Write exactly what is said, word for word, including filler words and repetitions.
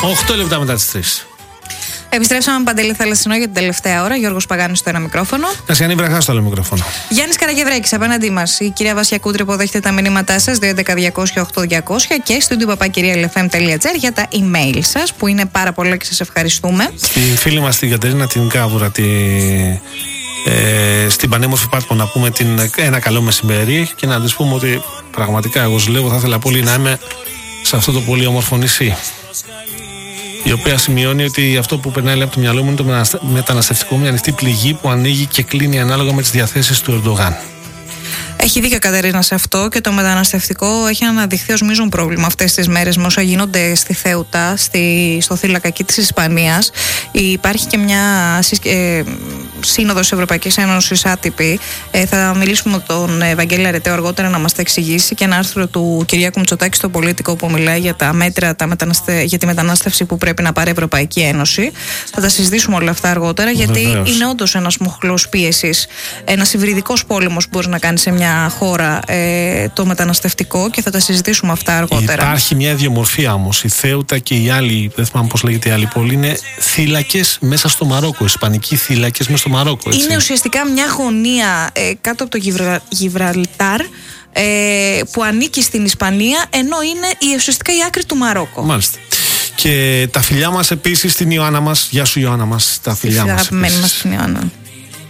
οκτώ λεπτά μετά τις τρεις. Επιστρέψαμε με Παντελή Θαλασσινό για την τελευταία ώρα. Γιώργος Παγάνης στο ένα μικρόφωνο. Κασιανή Βραχά στο άλλο μικρόφωνο. Γιάννης Καραγευρέκης απέναντί μας. Η κυρία Βασιακούτρη υποδέχεται τα μηνύματά σας δύο έντεκα διακόσια οκτώ διακόσια και στο studio παπάκυρια ελ εφ εμ τελεία τζι άρ για τα email σας που είναι πάρα πολλά και σας ευχαριστούμε. Στη φίλη μας την Κατερίνα την Κάβουρα, τη, ε, στην πανέμορφη Πάτμο, να πούμε την, ένα καλό μεσημέρι και να της πούμε ότι πραγματικά εγώ ζηλεύω, θα ήθελα πολύ να είμαι σε αυτό το πολύ όμορφο νησί. Η οποία σημειώνει ότι αυτό που περνάει από το μυαλό μου είναι το μεταναστευτικό, μια ανοιχτή πληγή που ανοίγει και κλείνει ανάλογα με τις διαθέσεις του Ερντογάν. Έχει δίκιο Κατερίνα σε αυτό και το μεταναστευτικό έχει αναδειχθεί ως μείζον πρόβλημα αυτές τις μέρες με όσα γίνονται στη Θέουτα, στη, στο θύλακα εκεί της Ισπανίας. Υπάρχει και μια ε, σύνοδος Ευρωπαϊκής Ένωσης άτυπη. Ε, θα μιλήσουμε με τον Ευαγγέλη Αρετέο αργότερα να μας τα εξηγήσει και ένα άρθρο του Κυριάκου Μητσοτάκη στο Πολίτικο που μιλάει για τα μέτρα τα μεταναστε... για τη μετανάστευση που πρέπει να πάρει η Ευρωπαϊκή Ένωση. Θα τα συζητήσουμε όλα αυτά αργότερα, γιατί Βεβαίως. είναι όντως ένας μοχλός πίεσης, ένας υβριδικός πόλεμος που μπορεί να κάνει σε μια χώρα ε, το μεταναστευτικό και θα τα συζητήσουμε αυτά αργότερα. Υπάρχει μια ιδιομορφία όμως. Η Θέουτα και οι άλλοι, δεν θυμάμαι πώς λέγεται η άλλη πόλη, είναι θύλακες μέσα στο Μαρόκο. Ισπανικοί θύλακες μέσα στο Μαρόκο. Έτσι. Είναι ουσιαστικά μια γωνία ε, κάτω από το Γιβρα... Γιβραλτάρ ε, που ανήκει στην Ισπανία, ενώ είναι η, ουσιαστικά η άκρη του Μαρόκο. Μάλιστα. Και τα φιλιά μας επίσης στην Ιωάννα μας. Γεια σου Ιωάννα μας. Τα φιλιά μας. Αγαπημένη μας την Ιωάννα.